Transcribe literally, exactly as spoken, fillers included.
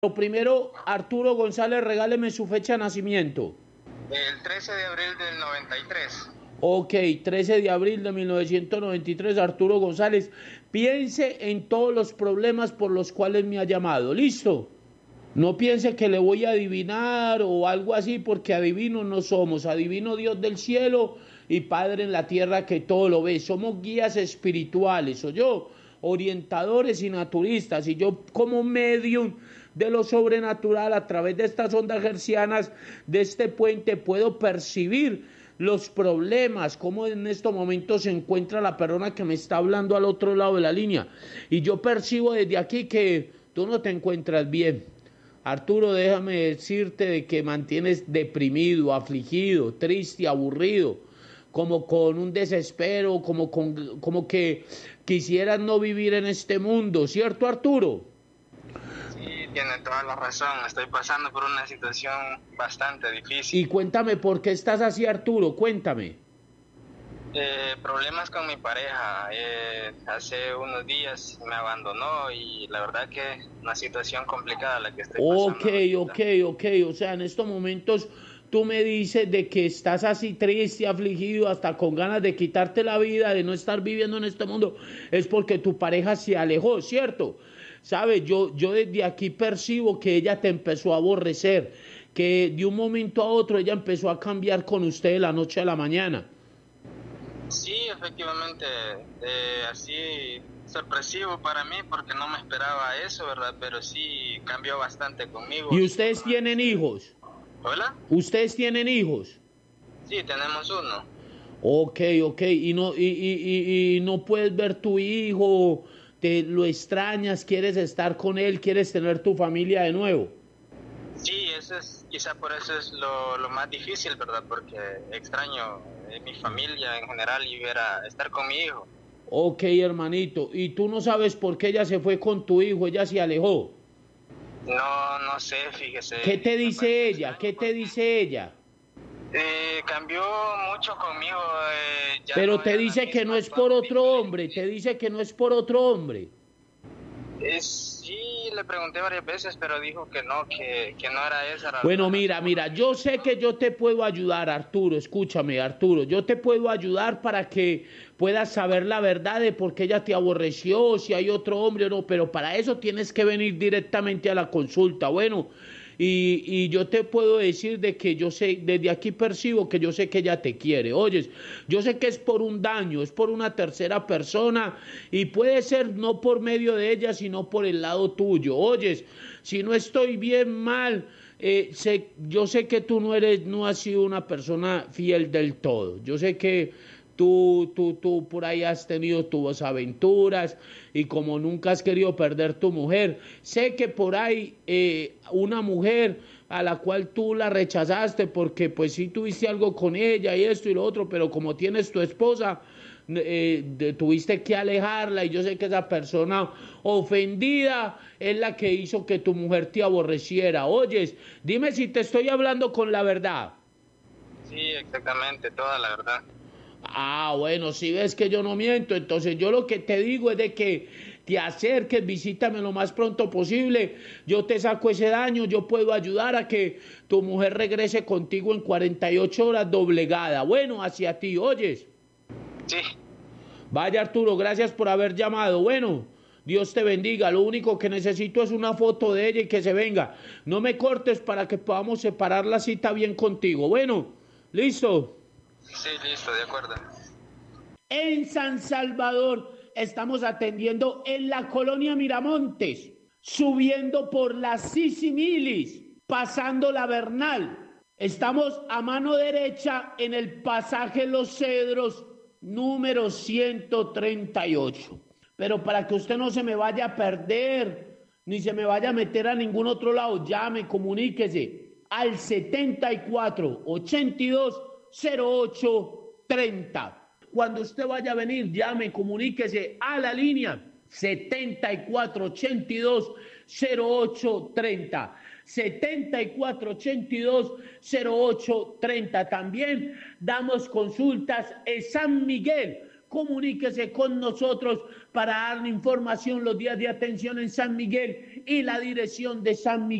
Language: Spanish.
Lo primero, Arturo González, regáleme su fecha de nacimiento. El trece de abril del noventa y tres. Ok, trece de abril de mil novecientos noventa y tres, Arturo González. Piense en todos los problemas por los cuales me ha llamado. ¿Listo? No piense que le voy a adivinar o algo así, porque adivinos no somos. Adivino Dios del cielo y Padre en la tierra que todo lo ve. Somos guías espirituales, o yo, orientadores y naturistas. Y yo como medium de lo sobrenatural, a través de estas ondas hercianas, de este puente, puedo percibir los problemas, cómo en estos momentos se encuentra la persona que me está hablando al otro lado de la línea. Y yo percibo desde aquí que tú no te encuentras bien. Arturo, déjame decirte de que mantienes deprimido, afligido, triste, aburrido, como con un desespero, como, con, como que quisieras no vivir en este mundo, ¿cierto, Arturo? Sí, tiene toda la razón, estoy pasando por una situación bastante difícil. Y cuéntame, ¿por qué estás así, Arturo? Cuéntame. Eh, problemas con mi pareja. Eh, hace unos días me abandonó y la verdad que una situación complicada la que estoy pasando. Ok, ok, ok, o sea, en estos momentos tú me dices de que estás así triste, afligido, hasta con ganas de quitarte la vida, de no estar viviendo en este mundo, es porque tu pareja se alejó, ¿cierto? ¿Sabes? Yo, yo desde aquí percibo que ella te empezó a aborrecer, que de un momento a otro ella empezó a cambiar con usted de la noche a la mañana. Sí, efectivamente, eh, así sorpresivo para mí porque no me esperaba eso, ¿verdad? Pero sí cambió bastante conmigo. ¿Y ustedes tienen hijos? ¿Hola? ¿Ustedes tienen hijos? Sí, tenemos uno. Ok, ok, y no, y, y, y, y no puedes ver tu hijo, te lo extrañas, quieres estar con él, quieres tener tu familia de nuevo. Sí, eso es, quizá por eso es lo, lo más difícil, ¿verdad? Porque extraño eh, mi familia en general y ver a estar con mi hijo. Ok, hermanito, y tú no sabes por qué ella se fue con tu hijo, ella se alejó. No, no sé, fíjese. ¿Qué te Me dice parece ella? extraño ¿Qué te porque, dice ella? eh, cambió mucho conmigo. Eh, ya Pero no te era la dice que no misma es por otro conmigo. hombre, te dice que no es por otro hombre. Es, sí, le pregunté varias veces, pero dijo que no, que, que no era esa la Bueno, la mira, razón por mira, la que yo empezó. sé que yo te puedo ayudar, Arturo, escúchame, Arturo, yo te puedo ayudar para que puedas saber la verdad de por qué ella te aborreció, si hay otro hombre o no, pero para eso tienes que venir directamente a la consulta, bueno, y, y yo te puedo decir de que yo sé, desde aquí percibo que yo sé que ella te quiere, oyes, yo sé que es por un daño, es por una tercera persona, y puede ser no por medio de ella, sino por el lado tuyo, oyes, si no estoy bien mal, eh, sé, yo sé que tú no eres, no has sido una persona fiel del todo. Yo sé que tú, tú, tú por ahí has tenido tus aventuras y como nunca has querido perder tu mujer, sé que por ahí eh, una mujer a la cual tú la rechazaste porque pues sí tuviste algo con ella y esto y lo otro, pero como tienes tu esposa, eh, de, tuviste que alejarla y yo sé que esa persona ofendida es la que hizo que tu mujer te aborreciera. Oyes, dime si te estoy hablando con la verdad. Sí, exactamente, toda la verdad. Ah, bueno, si ves que yo no miento, entonces yo lo que te digo es de que te acerques, visítame lo más pronto posible, yo te saco ese daño, yo puedo ayudar a que tu mujer regrese contigo en cuarenta y ocho horas doblegada. Bueno, hacia ti, oyes. Sí, Vaya Arturo, gracias por haber llamado. Bueno, Dios te bendiga. Lo único que necesito es una foto de ella y que se venga. No me cortes para que podamos separar la cita bien contigo. Bueno, listo. sí, listo, de acuerdo. En San Salvador estamos atendiendo en la colonia Miramontes, subiendo por la Sisimilis, pasando la Bernal. Estamos a mano derecha en el pasaje Los Cedros, número ciento treinta y ocho. Pero para que usted no se me vaya a perder, ni se me vaya a meter a ningún otro lado, llame, comuníquese al setenta y cuatro, ochenta y dos, cero ocho, treinta. Cuando usted vaya a venir, llame, comuníquese a la línea setenta y cuatro, ochenta y dos, cero ocho, treinta. setenta y cuatro, ochenta y dos, cero ocho, treinta. También damos consultas en San Miguel comuníquese con nosotros para darle información los días de atención en San Miguel y la dirección de San Miguel.